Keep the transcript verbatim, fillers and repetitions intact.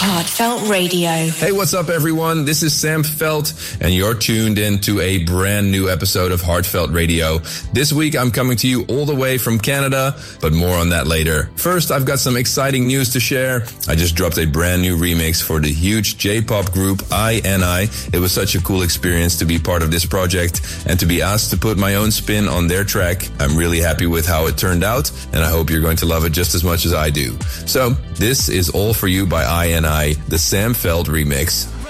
Heartfelt Radio. Hey, what's up, everyone? This is Sam Felt, and you're tuned in to a brand new episode of Heartfelt Radio. This week, I'm coming to you all the way from Canada, but more on that later. First, I've got some exciting news to share. I just dropped a brand new remix for the huge J-pop group I N I. It was such a cool experience to be part of this project and to be asked to put my own spin on their track. I'm really happy with how it turned out, and I hope you're going to love it just as much as I do. So, this is all for you by I N I, the Sam Felt remix.